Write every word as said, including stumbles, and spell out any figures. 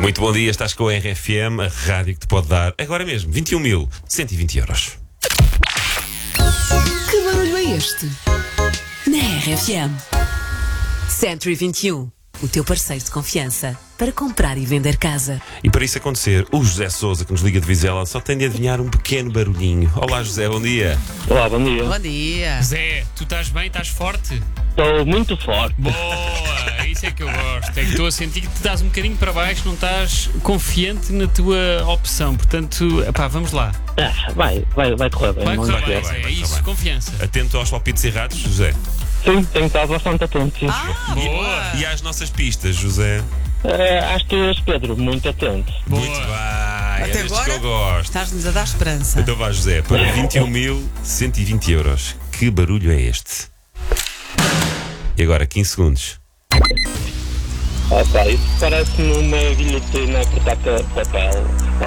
Muito bom dia, estás com a R F M, a rádio que te pode dar agora mesmo vinte e um mil cento e vinte euros. Que barulho é este? Na R F M. Century vinte e um, o teu parceiro de confiança para comprar e vender casa. E para isso acontecer, o José Sousa, que nos liga de Vizela, só tem de adivinhar um pequeno barulhinho. Olá, José, bom dia. Olá, bom dia. Bom dia. Zé, tu estás bem? Estás forte? Estou muito forte. Boa! Isso é que eu gosto. É que estou a sentir que te estás um bocadinho para baixo, não estás confiante na tua opção. Portanto, epá, vamos lá. Ah, vai, vai, vai correr bem. Vai não correr vai bem, correr. Zé. É vai isso, correr bem. confiança. Atento aos palpites errados, José. Sim, tenho estado bastante atento. Sim. Ah, boa. E às nossas pistas, José. Ah, às tuas, Pedro, muito atento. Boa. Muito bem. É Até destes que agora eu gosto. estás-nos a dar esperança. Então vá, José, para vinte e um mil cento e vinte euros. Que barulho é este? E agora, quinze segundos. Ah, pá, isso parece-me uma guilhotina a cortar papel.